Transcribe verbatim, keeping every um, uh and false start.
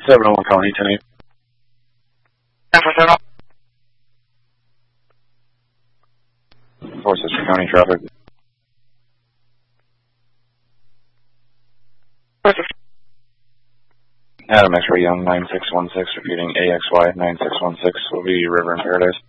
seven oh one Colony, ten eight. Four Sister County traffic. Adam X-ray Young nine six one six repeating A X Y nine six one six will be River in Paradise.